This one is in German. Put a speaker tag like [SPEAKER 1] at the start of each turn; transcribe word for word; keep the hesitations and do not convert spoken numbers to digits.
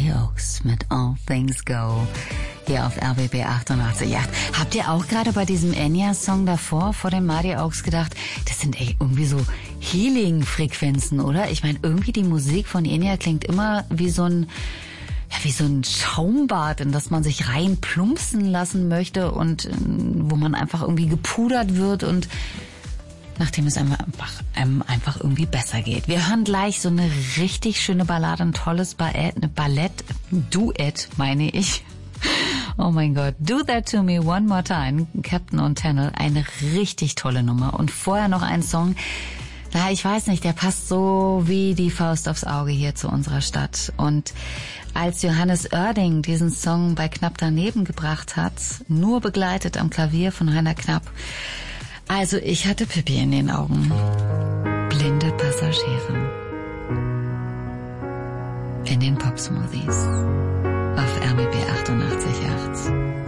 [SPEAKER 1] Mighty Oaks mit All Things Go. Hier auf R B B achtundachtzig Komma acht. Habt ihr auch gerade bei diesem Enya-Song davor, vor dem Mighty Oaks gedacht, das sind echt irgendwie so Healing-Frequenzen, oder? Ich meine, irgendwie die Musik von Enya klingt immer wie so ein, ja, wie so ein Schaumbad, in das man sich reinplumpsen lassen möchte und wo man einfach irgendwie gepudert wird und nachdem es einem einfach, einem einfach irgendwie besser geht. Wir hören gleich so eine richtig schöne Ballade, ein tolles Ballett, eine Ballett, Duett, meine ich. Oh mein Gott. Do That To Me One More Time, Captain und Tennel, eine richtig tolle Nummer. Und vorher noch ein Song, na, ich weiß nicht, der passt so wie die Faust aufs Auge hier zu unserer Stadt. Und als Johannes Oerding diesen Song bei Knapp daneben gebracht hat, nur begleitet am Klavier von Heiner Knapp, also ich hatte Pippi in den Augen. Blinde Passagiere. In den Pop-Smoothies. Auf R B B acht.